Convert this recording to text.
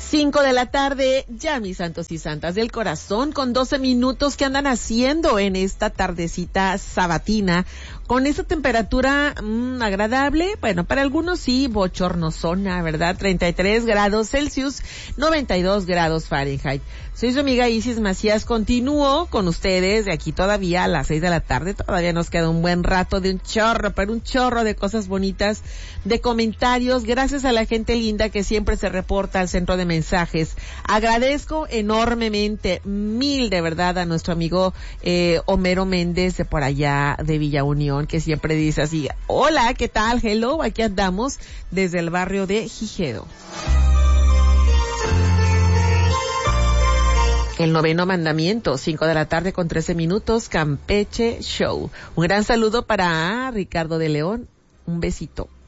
5 de la tarde, ya mis santos y santas del corazón, con 12 minutos. ¿Qué andan haciendo en esta tardecita sabatina? Con esa temperatura agradable, bueno, para algunos sí, bochornosona, ¿verdad? 33 grados Celsius, 92 grados Fahrenheit. Soy su amiga Isis Macías, continúo con ustedes de aquí todavía a las 6 de la tarde, todavía nos queda un buen rato de un chorro de cosas bonitas, de comentarios, gracias a la gente linda que siempre se reporta al centro de mensajes. Agradezco enormemente, mil de verdad, a nuestro amigo Homero Méndez de por allá de Villa Unión, que siempre dice así: hola, ¿qué tal? Hello, aquí andamos desde el barrio de Gijedo. El noveno mandamiento, 5 de la tarde con 13 minutos, Campeche Show. Un gran saludo para Ricardo de León, un besito.